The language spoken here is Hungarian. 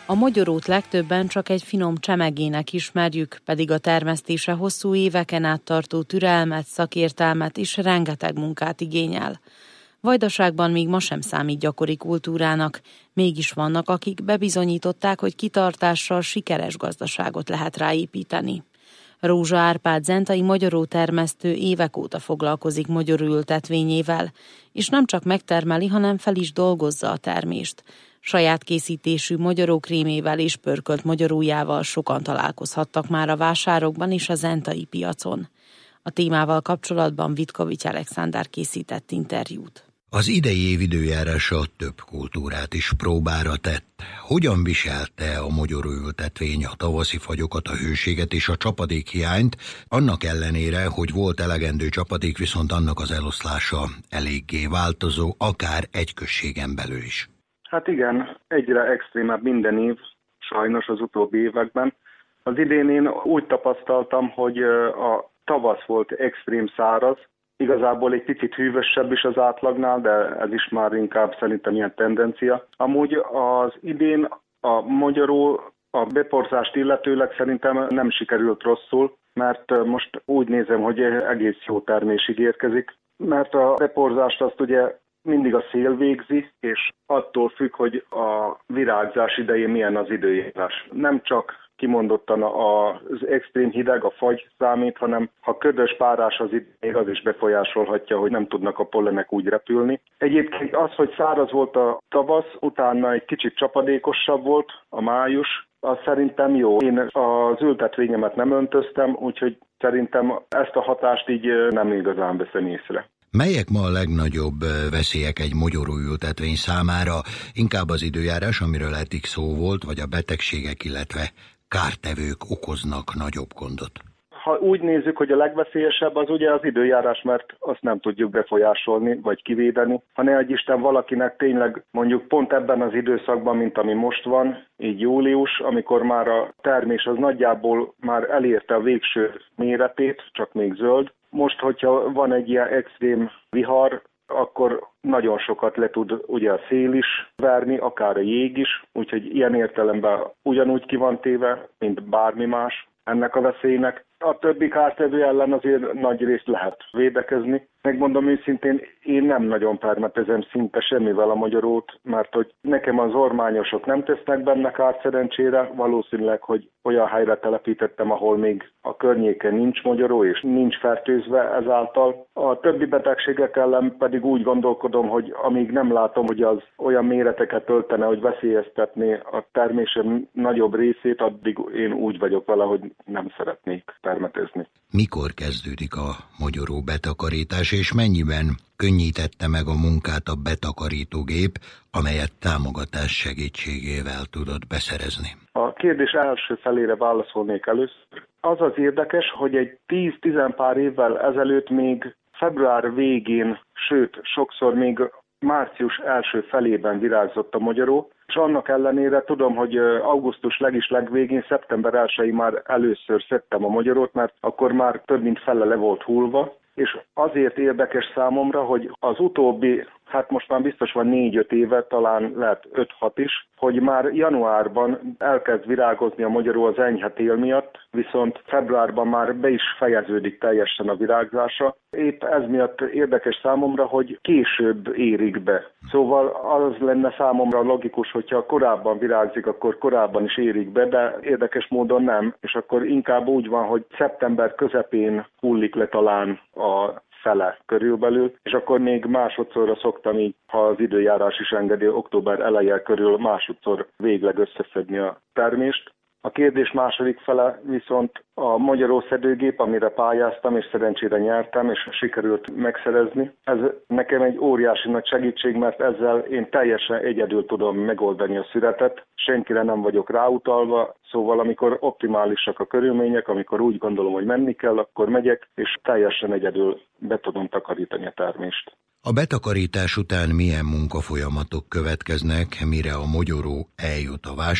A mogyorót legtöbben csak egy finom csemegének ismerjük, pedig a termesztése hosszú éveken át tartó türelmet, szakértelmet és rengeteg munkát igényel. Vajdaságban még ma sem számít gyakori kultúrának, mégis vannak, akik bebizonyították, hogy kitartással sikeres gazdaságot lehet ráépíteni. Rózsa Árpád zentai mogyoró termesztő évek óta foglalkozik mogyorültetvényével, és nem csak megtermeli, hanem fel is dolgozza a termést. Saját készítésű mogyorókrémével és pörkölt mogyorójával sokan találkozhattak már a vásárokban és a zentai piacon. A témával kapcsolatban Vitkovics Alekszandr készített interjút. Az idei év időjárása több kultúrát is próbára tett. Hogyan viselte a mogyoróültetvény a tavaszi fagyokat, a hőséget és a csapadékhiányt, annak ellenére, hogy volt elegendő csapadék, viszont annak az eloszlása eléggé változó, akár egy községen belül is? Hát igen, egyre extrémebb minden év, sajnos az utóbbi években. Az idén én úgy tapasztaltam, hogy a tavasz volt extrém száraz, igazából egy picit hűvösebb is az átlagnál, de ez is már inkább szerintem ilyen tendencia. Amúgy az idén a mogyoró a beporzást illetőleg szerintem nem sikerült rosszul, mert most úgy nézem, hogy egész jó termés ígérkezik, mert a beporzást azt ugye mindig a szél végzi, és attól függ, hogy a virágzás idején milyen az időjárás. Nem csak kimondottan az extrém hideg, a fagy számít, hanem ha ködös párás az idő, az is befolyásolhatja, hogy nem tudnak a pollenek úgy repülni. Egyébként az, hogy száraz volt a tavasz, utána egy kicsit csapadékosabb volt a május, az szerintem jó. Én az ültetvényemet nem öntöztem, úgyhogy szerintem ezt a hatást így nem igazán veszem észre. Melyek ma a legnagyobb veszélyek egy mogyoróültetvény számára? Inkább az időjárás, amiről eddig szó volt, vagy a betegségek, illetve kártevők okoznak nagyobb gondot? Ha úgy nézzük, hogy a legveszélyesebb az ugye az időjárás, mert azt nem tudjuk befolyásolni, vagy kivédeni. Ha ne adj Isten valakinek tényleg mondjuk pont ebben az időszakban, mint ami most van, így július, amikor már a termés az nagyjából már elérte a végső méretét, csak még zöld. Most, hogyha van egy ilyen extrém vihar, akkor nagyon sokat le tud ugye a szél is verni, akár a jég is, úgyhogy ilyen értelemben ugyanúgy ki van téve, mint bármi más ennek a veszélynek. A többi kártevő ellen azért nagy részt lehet védekezni. Megmondom őszintén, én nem nagyon permetezem szinte semmivel a mogyorót, mert hogy nekem az ormányosok nem tesznek benne kárt szerencsére, valószínűleg, hogy olyan helyre telepítettem, ahol még a környéken nincs mogyoró és nincs fertőzve ezáltal. A többi betegségek ellen pedig úgy gondolkodom, hogy amíg nem látom, hogy az olyan méreteket öltene, hogy veszélyeztetné a termésem nagyobb részét, addig én úgy vagyok vele, hogy nem szeretnék permetezni. Mikor kezdődik a mogyoró betakarítás, és mennyiben könnyítette meg a munkát a betakarítógép, amelyet támogatás segítségével tudott beszerezni? A kérdés első felére válaszolnék először. Az az érdekes, hogy egy 10-10 pár évvel ezelőtt még február végén, sőt, sokszor még március első felében virágzott a mogyoró, és annak ellenére tudom, hogy augusztus legvégén, szeptember 1-én már először szedtem a mogyorót, mert akkor már több mint fele le volt hullva, és azért érdekes számomra, hogy az utóbbi, hát most már biztos van 4-5 éve, talán lehet 5-6 is, hogy már januárban elkezd virágozni a mogyoró az enyhe tél miatt, viszont februárban már be is fejeződik teljesen a virágzása. Épp ez miatt érdekes számomra, hogy később érik be. Szóval az lenne számomra logikus, hogyha korábban virágzik, akkor korábban is érik be, de érdekes módon nem, és akkor inkább úgy van, hogy szeptember közepén hullik le talán a fele körülbelül, és akkor még másodszorra szoktam így, ha az időjárás is engedi, október eleje körül másodszor végleg összeszedni a termést. A kérdés második fele viszont a mogyorószedőgép, amire pályáztam, és szerencsére nyertem, és sikerült megszerezni. Ez nekem egy óriási nagy segítség, mert ezzel én teljesen egyedül tudom megoldani a szüretet, senkire nem vagyok ráutalva, szóval amikor optimálisak a körülmények, amikor úgy gondolom, hogy menni kell, akkor megyek, és teljesen egyedül be tudom takarítani a termést. A betakarítás után milyen munkafolyamatok következnek, mire a mogyoró eljut a